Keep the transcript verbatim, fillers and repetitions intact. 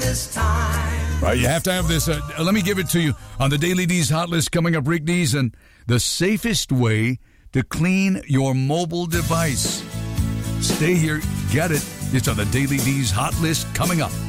this time. Right, you have to have this. Uh, let me give it to you on the Daily D's Hot List coming up. Rick D's and the safest way to clean your mobile device. Stay here, get it. It's on the Daily D's Hot List coming up.